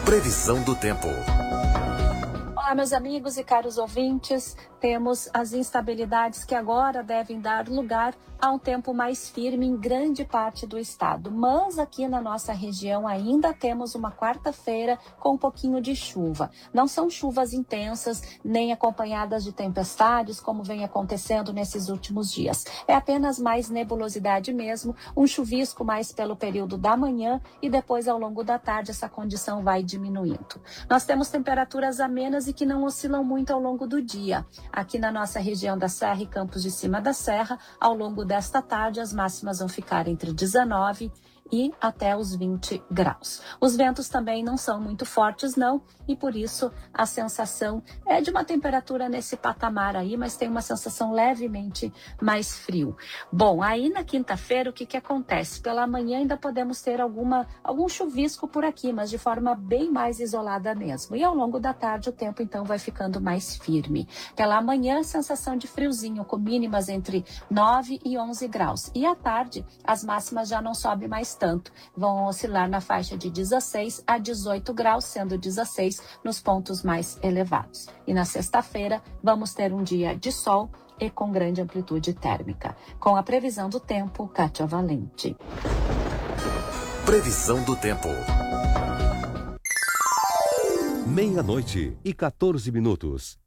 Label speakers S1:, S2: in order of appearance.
S1: Previsão do tempo.
S2: Olá, meus amigos e caros ouvintes. Temos as instabilidades que agora devem dar lugar a um tempo mais firme em grande parte do estado. Mas aqui na nossa região ainda temos uma quarta-feira com um pouquinho de chuva. Não são chuvas intensas, nem acompanhadas de tempestades, como vem acontecendo nesses últimos dias. É apenas mais nebulosidade mesmo, um chuvisco mais pelo período da manhã e depois ao longo da tarde essa condição vai diminuindo. Nós temos temperaturas amenas e que não oscilam muito ao longo do dia. Aqui na nossa região da Serra e Campos de Cima da Serra, ao longo desta tarde, as máximas vão ficar entre 19 e até os 20 graus. Os ventos também não são muito fortes, não, e por isso a sensação é de uma temperatura nesse patamar aí, mas tem uma sensação levemente mais frio. Bom, aí na quinta-feira o que acontece? Pela manhã ainda podemos ter algum chuvisco por aqui, mas de forma bem mais isolada mesmo. E ao longo da tarde o tempo então vai ficando mais firme. Pela manhã, sensação de friozinho, com mínimas entre 9 e 11 graus. E à tarde, as máximas já não sobem mais tanto. Vão oscilar na faixa de 16 a 18 graus, sendo 16 nos pontos mais elevados. E na sexta-feira, vamos ter um dia de sol e com grande amplitude térmica. Com a previsão do tempo, Kátia Valente.
S1: Previsão do tempo.
S3: 00:14.